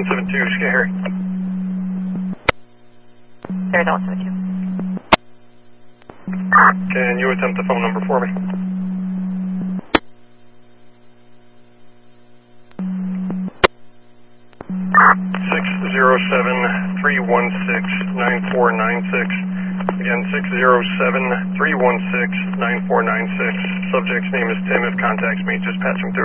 172, Scary. Sarah Delta 72. Can you attempt the phone number for me? 607-316-9496. Again, 607-316-9496. Subject's name is Tim. If contacts me, just patch him through.